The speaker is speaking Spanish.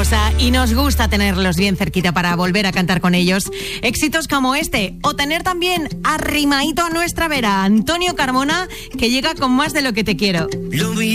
cosa y nos gusta tenerlos bien cerquita para volver a cantar con ellos. Éxitos como este, o tener también arrimadito a nuestra vera Antonio Carmona, que llega con Más de lo que te quiero.